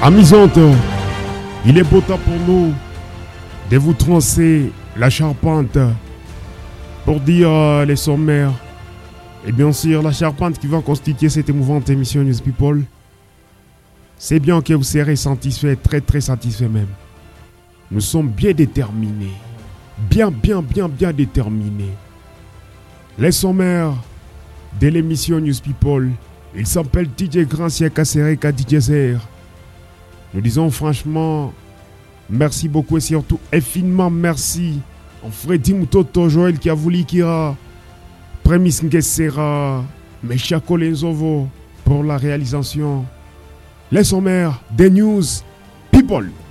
amusante. Il est beau temps pour nous de vous troncer la charpente pour dire les sommaires. Et bien sûr, la charpente qui va constituer cette émouvante émission News People. C'est bien que vous serez satisfait, très très satisfait même. Nous sommes bien déterminés. Bien déterminés. Les sommaires de l'émission News People. Il s'appelle DJ Grand Siaka Sereka DJ Zer. Nous disons franchement, merci beaucoup et surtout infiniment merci à Freddy Mutoto, Joël Kiavuli Kira, Premis Ngesera, Meshako Lenzovo pour la réalisation. Les sommaires des News People.